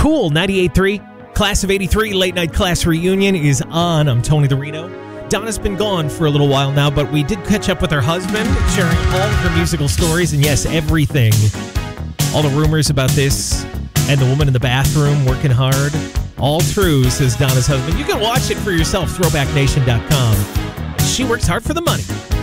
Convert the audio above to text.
Cool 98.3, Class of 83 Late Night Class Reunion is on. I'm Tony the Reno. Donna's been gone for a little while now, but we did catch up with her husband, sharing all of her musical stories, and yes, everything. All the rumors about this and the woman in the bathroom working hard. All true, says Donna's husband. You can watch it for yourself, throwbacknation.com. She works hard for the money.